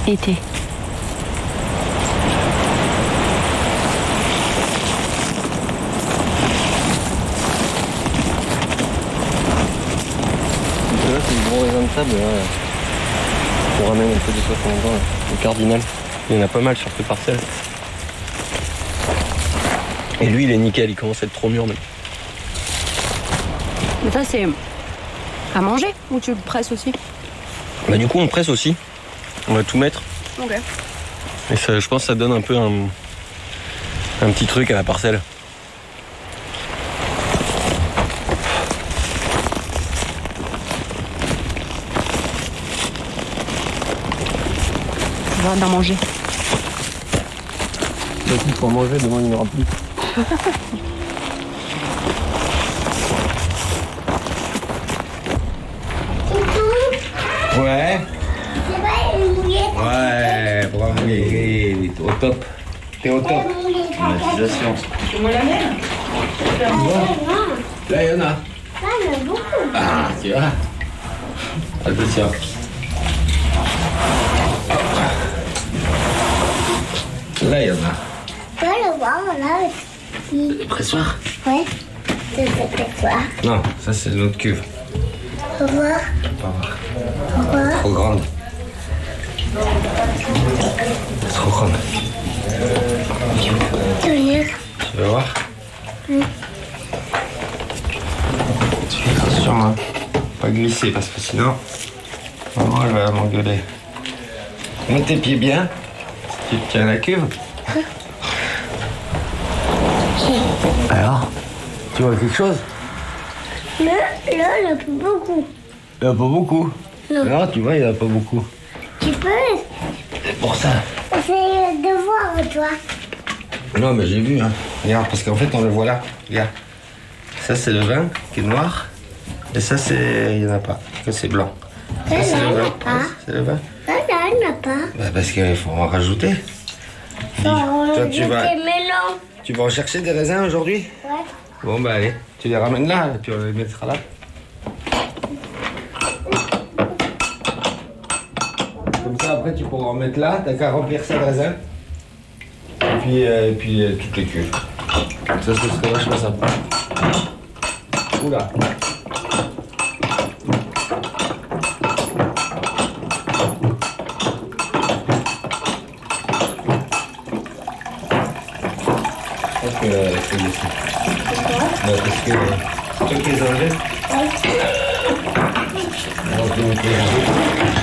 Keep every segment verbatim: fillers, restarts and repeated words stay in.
été. Là, c'est le gros raisin de table. Là. On ramène un peu de fois en temps, au cardinal. Il y en a pas mal sur cette parcelle. Et lui, il est nickel, il commence à être trop mûr même. Mais ça, c'est à manger ou tu le presses aussi? Bah, du coup, on presse aussi. On va tout mettre. Ok. Et ça, je pense que ça donne un peu un, un petit truc à la parcelle. On va en manger. Donc, il faut en manger, demain il n'y en aura plus. Ouais. Ouais, bravo. T'es au top. T'es au top. Félicitations. C'est moi la mienne. Là, il y en a. Ah, tu vois. Attention. Là, il y en a. Tu vas le voir, là. Les pressoirs? Ouais. C'est le pressoir. Non, ça, c'est notre cuve. Au revoir. Pas voir. Au revoir. Trop grande. Trop grande. Tu veux venir? Tu veux voir? Oui. Tu fais attention, hein. Pas glisser parce que sinon, maman elle va m'engueuler. Mets tes pieds bien. Tu tiens la cuve. Alors, tu vois quelque chose? Là, là, il n'y a pas beaucoup. Il n'y en a pas beaucoup. Non. Non, tu vois, il n'y en a pas beaucoup. Tu peux C'est pour ça. essayer de voir, toi. Non, mais j'ai vu, hein. Regarde, parce qu'en fait, on le voit là. Regarde. Ça, c'est le vin qui est noir. Et ça, c'est. Il n'y en a pas. Que c'est blanc. Là, Ça, c'est là, le il n'y vin. a pas. C'est le vin. Là, là, il n'y en a pas. Bah, parce qu'il faut en rajouter. Dis, toi, tu vas, Des mélanges. tu vas en chercher des raisins aujourd'hui? Ouais. Bon, bah, allez. Tu les ramènes là, et puis on les mettra là. Comme ça, après, tu pourras en mettre là. T'as qu'à remplir ça de raisins. Et puis, euh, et puis euh, toutes les cuves. Ça, ce serait vachement sympa. Oula. Je pense que euh, c'est ici. Bah, parce que euh, c'est toi qui les enlèves. Alors, je vais mettre les enlever.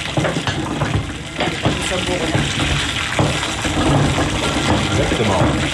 Exactement.